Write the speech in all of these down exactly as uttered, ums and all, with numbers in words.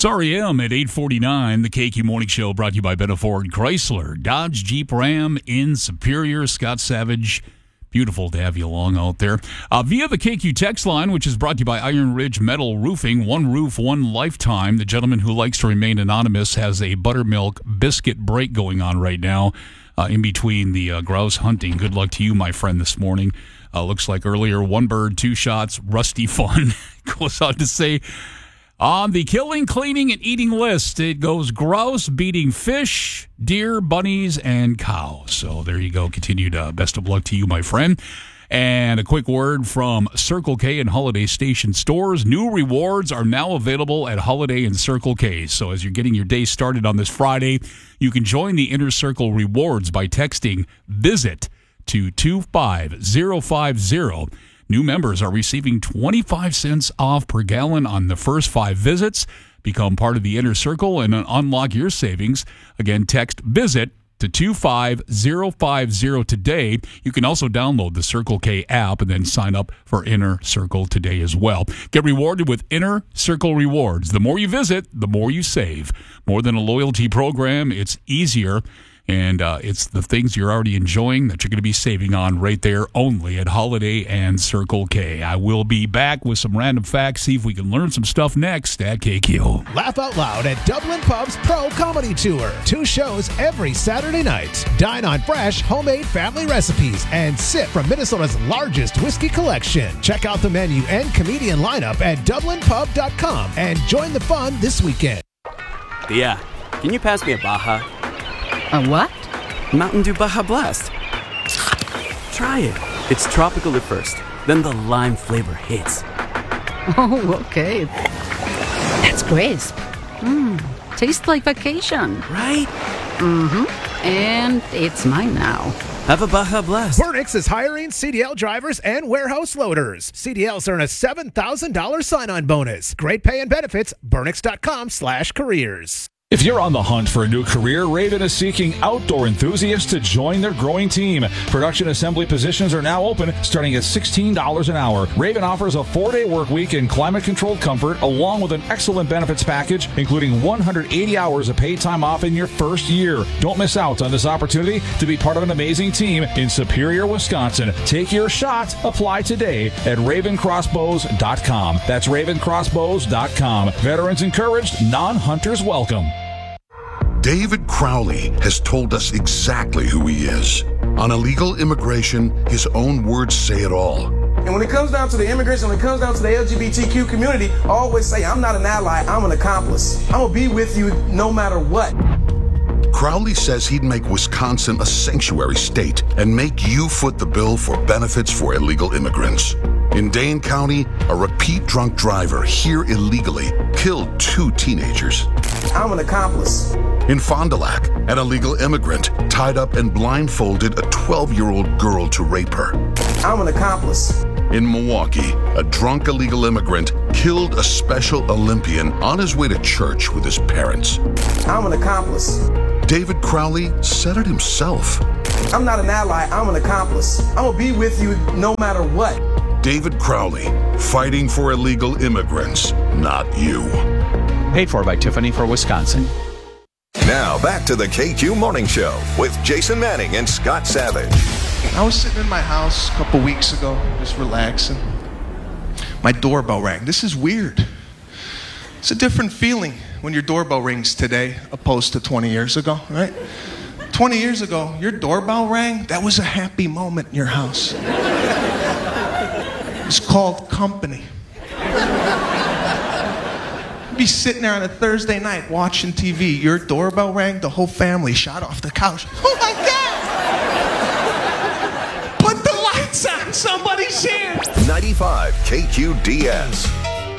It's R E M at eight forty-nine. The K Q Morning Show brought to you by Benna Ford Chrysler, Dodge, Jeep, Ram in Superior. Scott Savage, beautiful to have you along out there. Uh, via the K Q text line, which is brought to you by Iron Ridge Metal Roofing, one roof, one lifetime. The gentleman who likes to remain anonymous has a buttermilk biscuit break going on right now uh, in between the uh, grouse hunting. Good luck to you, my friend, this morning. Uh, looks like earlier, one bird, two shots, rusty fun. Goes on to say, on the killing, cleaning, and eating list, it goes grouse beating fish, deer, bunnies, and cows. So there you go. Continued uh, best of luck to you, my friend. And a quick word from Circle K and Holiday Station stores. New rewards are now available at Holiday and Circle K. So as you're getting your day started on this Friday, you can join the Inner Circle rewards by texting VISIT to two five zero five zero. New members are receiving twenty-five cents off per gallon on the first five visits. Become part of the Inner Circle and unlock your savings. Again, text VISIT to two five zero five zero today. You can also download the Circle K app and then sign up for Inner Circle today as well. Get rewarded with Inner Circle rewards. The more you visit, the more you save. More than a loyalty program, it's easier. And uh, it's the things you're already enjoying that you're going to be saving on right there only at Holiday and Circle K. I will be back with some random facts, see if we can learn some stuff next at K Q. Laugh out loud at Dublin Pub's Pro Comedy Tour. Two shows every Saturday night. Dine on fresh, homemade family recipes and sip from Minnesota's largest whiskey collection. Check out the menu and comedian lineup at dublin pub dot com and join the fun this weekend. Yeah, can you pass me a Baja? A what? Mountain Dew Baja Blast. Try it. It's tropical at first, then the lime flavor hits. Oh, okay. That's crisp. Mmm, tastes like vacation. Right? Mm-hmm. And it's mine now. Have a Baja Blast. Burnix is hiring C D L drivers and warehouse loaders. C D Ls earn a seven thousand dollars sign-on bonus. Great pay and benefits. Burnix dot com slash careers. If you're on the hunt for a new career, Raven is seeking outdoor enthusiasts to join their growing team. Production assembly positions are now open, starting at sixteen dollars an hour. Raven offers a four-day work week in climate-controlled comfort, along with an excellent benefits package, including one hundred eighty hours of paid time off in your first year. Don't miss out on this opportunity to be part of an amazing team in Superior, Wisconsin. Take your shot. Apply today at raven crossbows dot com. That's raven crossbows dot com. Veterans encouraged, non-hunters welcome. David Crowley has told us exactly who he is. On illegal immigration, his own words say it all. And when it comes down to the immigration, when it comes down to the L G B T Q community, I always say, I'm not an ally, I'm an accomplice. I'm gonna be with you no matter what. Crowley says he'd make Wisconsin a sanctuary state and make you foot the bill for benefits for illegal immigrants. In Dane County, a repeat drunk driver here illegally killed two teenagers. I'm an accomplice. In Fond du Lac, an illegal immigrant tied up and blindfolded a twelve-year-old girl to rape her. I'm an accomplice. In Milwaukee, a drunk illegal immigrant killed a Special Olympian on his way to church with his parents. I'm an accomplice. David Crowley said it himself. I'm not an ally, I'm an accomplice. I'm gonna be with you no matter what. David Crowley, fighting for illegal immigrants, not you. Paid for by Tiffany for Wisconsin. Now back to the K Q Morning Show with Jason Manning and Scott Savage. I was sitting in my house a couple weeks ago, just relaxing. My doorbell rang. This is weird. It's a different feeling when your doorbell rings today opposed to twenty years ago, right? twenty years ago, your doorbell rang, that was a happy moment in your house. It's called company. You'd be sitting there on a Thursday night watching T V, your doorbell rang, the whole family shot off the couch. Oh my God! Put the lights on, somebody's here! ninety-five K Q D S.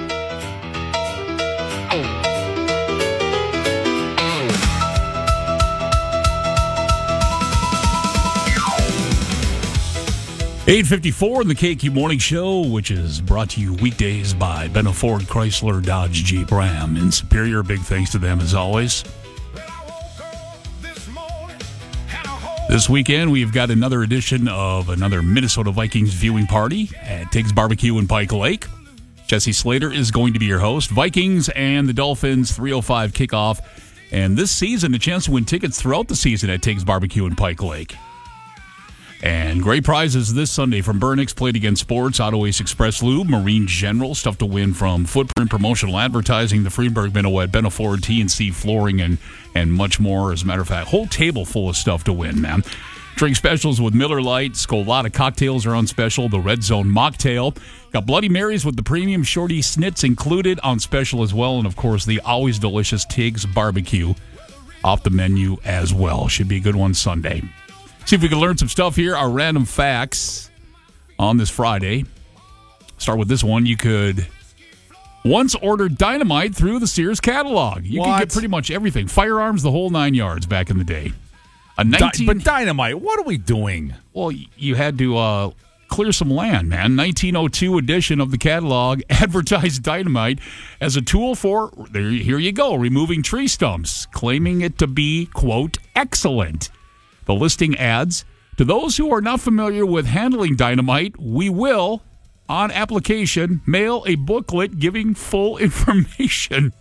eight fifty-four in the K Q Morning Show, which is brought to you weekdays by Benna Ford Chrysler Dodge Jeep Ram in Superior. Big thanks to them as always. This weekend, we've got another edition of another Minnesota Vikings viewing party at Tiggs Barbecue in Pike Lake. Jesse Slater is going to be your host. Vikings and the Dolphins, three oh five kickoff. And this season, a chance to win tickets throughout the season at Tiggs Barbecue in Pike Lake. And great prizes this Sunday from Burnix, Plate Against Sports, Auto Ace Express Lube, Marine General, stuff to win from Footprint Promotional Advertising, the Friedberg Minuet, Benna Ford, T and C Flooring, and, and much more. As a matter of fact, whole table full of stuff to win, man. Drink specials with Miller Lite. Scolata cocktails are on special. The Red Zone Mocktail. Got Bloody Marys with the premium Shorty Snits included on special as well. And, of course, the always delicious Tiggs Barbecue off the menu as well. Should be a good one Sunday. See if we can learn some stuff here. Our random facts on this Friday. Start with this one. You could once order dynamite through the Sears catalog. You What? could get pretty much everything. Firearms, the whole nine yards back in the day. A nineteen Di- but dynamite, what are we doing? Well, you had to uh, clear some land, man. nineteen oh two edition of the catalog advertised dynamite as a tool for, there, here you go, removing tree stumps, claiming it to be, quote, excellent. The listing adds, to those who are not familiar with handling dynamite, we will, on application, mail a booklet giving full information.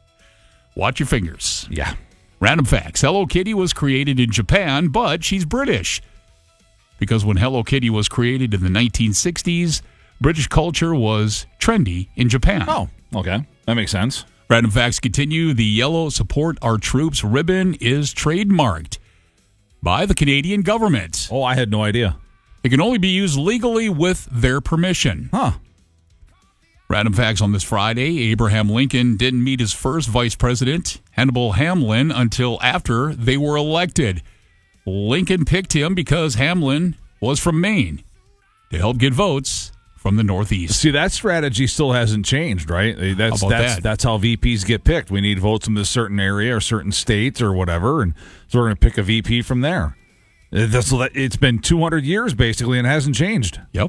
Watch your fingers. Yeah. Random facts. Hello Kitty was created in Japan, but she's British. Because when Hello Kitty was created in the nineteen sixties, British culture was trendy in Japan. Oh, okay. That makes sense. Random facts continue. The yellow Support Our Troops ribbon is trademarked by the Canadian government. Oh, I had no idea. It can only be used legally with their permission. Huh. Random facts on this Friday. Abraham Lincoln didn't meet his first vice president, Hannibal Hamlin, until after they were elected. Lincoln picked him because Hamlin was from Maine to help get votes from the Northeast. See, that strategy still hasn't changed, right? That's How about that's that? that's how V Ps get picked. We need votes from this certain area or certain state or whatever, and so we're going to pick a V P from there. That's, it's been two hundred years, basically, and it hasn't changed. Yep.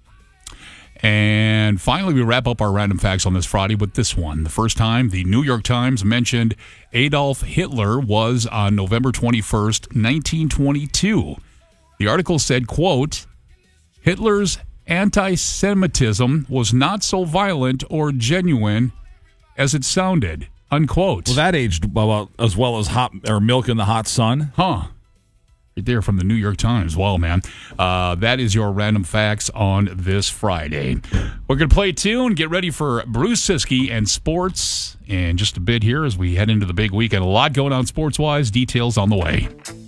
And finally, we wrap up our random facts on this Friday with this one. The first time the New York Times mentioned Adolf Hitler was on November twenty-first, nineteen twenty-two. The article said, quote, Hitler's anti-Semitism was not so violent or genuine as it sounded, unquote. Well, that aged about as well as hot or milk in the hot sun. Huh. Right there from the New York Times. Wow, man. Uh, that is your random facts on this Friday. We're going to play a tune, get ready for Bruce Siskey and sports in just a bit here as we head into the big weekend. A lot going on sports-wise. Details on the way.